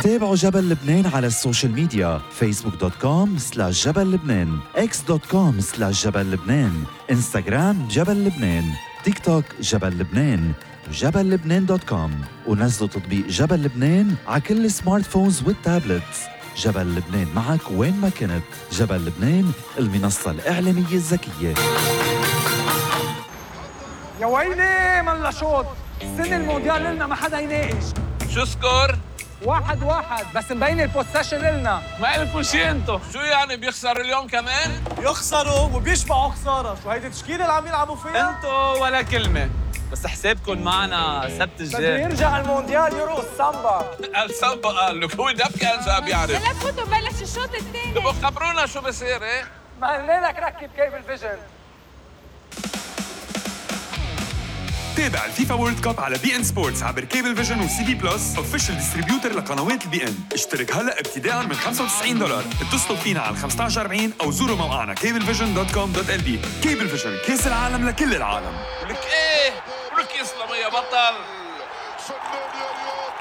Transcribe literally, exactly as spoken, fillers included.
تابعوا جبل لبنان على السوشيال ميديا فيسبوك دوت كوم سلاش جبل لبنان، اكس دوت كوم سلاش جبل لبنان، انستغرام جبل لبنان، تيك توك جبل لبنان، جبل لبنان دوت كوم، ونزلوا تطبيق جبل لبنان على كل السمارت فونز والتابلتس. جبل لبنان معك وين ما كنت. جبل لبنان، المنصة الإعلامية الذكية. يا ويلي ملا شوط، السنة المونديال لنا ما حدا يناقش. شو سكور؟ واحد واحد، بس مبين البوسيشن لنا. ما إلكم شي انتو. شو يعني بيخسر اليوم كمان؟ بيخسروا وبيشبعوا خسارة، شو هيدي التشكيلة اللي عم يلعبوا فيها؟ انتو ولا كلمة، بس حسابكم معنا سبت بده الجاي. يرجع المونديال يرقص سامبا. السامبا قال لك هو دبكة أنسى بيعرف. هلا فوتوا بلش الشوط الثاني. تبقوا خبرونا شو بصير ايه؟ ما لك ركب كيبل فيجن. تابع الفيفا وورلد كاب على بي ان سبورتس عبر كيبل فيجن وسي بي بلس اوفيشال ديستريبيوتر لقنوات البي ان. اشترك هلا ابتداء من خمسة وتسعين دولار. اتصلوا فينا على خمسة عشر أربعين او زوروا موقعنا كيبل فيجن دوت كوم دوت ال بي. كيبل فيجن، كاس العالم لكل العالم. ولك ايه؟ ولك يسلم يا بطل.